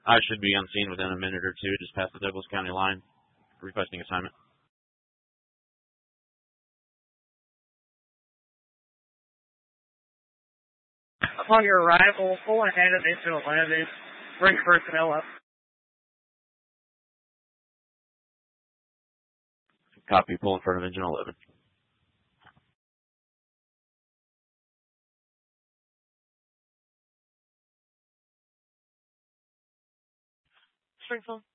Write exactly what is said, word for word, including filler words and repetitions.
I should be on scene within a minute or two, just past the Douglas County line, requesting assignment. Upon your arrival, pull ahead of engine eleven, bring personnel up. Copy, pull in front of engine eleven. Springfield.